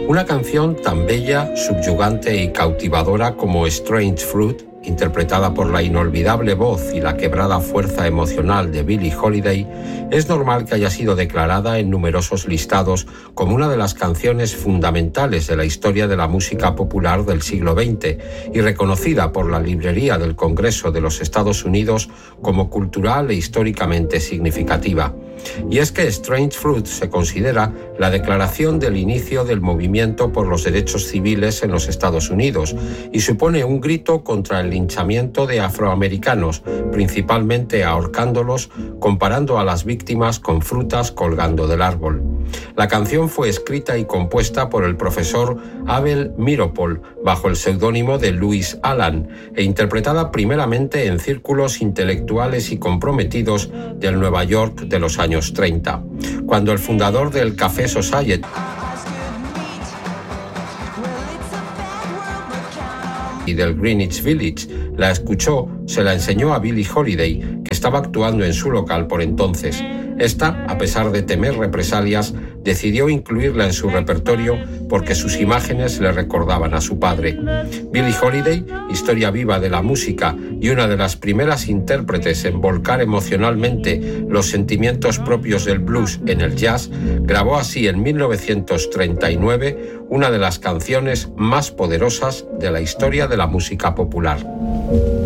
Una canción tan bella, subyugante y cautivadora como Strange Fruit, interpretada por la inolvidable voz y la quebrada fuerza emocional de Billie Holiday, es normal que haya sido declarada en numerosos listados como una de las canciones fundamentales de la historia de la música popular del siglo XX y reconocida por la Librería del Congreso de los Estados Unidos como cultural e históricamente significativa. Y es que Strange Fruit se considera la declaración del inicio del movimiento por los derechos civiles en los Estados Unidos y supone un grito contra el linchamiento de afroamericanos, principalmente ahorcándolos, comparando a las víctimas con frutas colgando del árbol. La canción fue escrita y compuesta por el profesor Abel Meeropol bajo el seudónimo de Louis Allen e interpretada primeramente en círculos intelectuales y comprometidos del Nueva York de los años 30. Cuando el fundador del Café Society y del Greenwich Village la escuchó, se la enseñó a Billie Holiday, que estaba actuando en su local por entonces. Esta, a pesar de temer represalias, decidió incluirla en su repertorio porque sus imágenes le recordaban a su padre. Billie Holiday, historia viva de la música y una de las primeras intérpretes en volcar emocionalmente los sentimientos propios del blues en el jazz, grabó así en 1939 una de las canciones más poderosas de la historia de la música popular.